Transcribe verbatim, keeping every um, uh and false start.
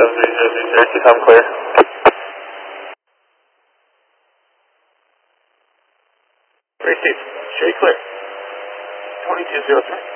seven three zero three zero, keep them clear. Receive, show you clear. twenty-two zero three.